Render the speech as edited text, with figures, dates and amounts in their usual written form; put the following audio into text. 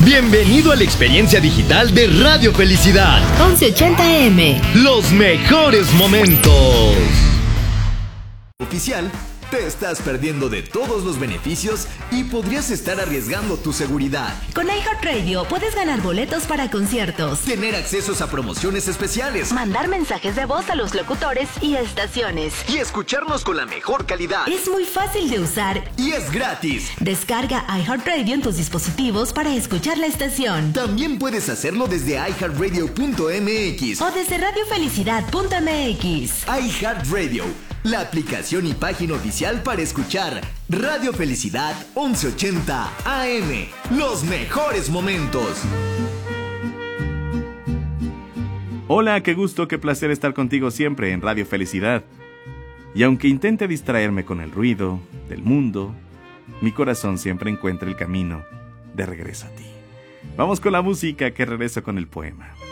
Bienvenido a la experiencia digital de Radio Felicidad. 1180M. Los mejores momentos. Oficial, te estás perdiendo de todos los beneficios y podrías estar arriesgando tu seguridad. Con iHeartRadio puedes ganar boletos para conciertos, Tener accesos a promociones especiales mandar mensajes de voz a los locutores y estaciones. y escucharnos con la mejor calidad. Es muy fácil de usar. Y es gratis. Descarga iHeartRadio en tus dispositivos para escuchar la estación. También puedes hacerlo desde iHeartRadio.mx. O desde radiofelicidad.mx. iHeartRadio, la aplicación y página oficial para escuchar Radio Felicidad 1180 AM. Los mejores momentos. Hola, qué gusto, qué placer estar contigo siempre en Radio Felicidad. Y aunque intente distraerme con el ruido del mundo, mi corazón siempre encuentra el camino de regreso a ti. Vamos con la música, que regreso con el poema.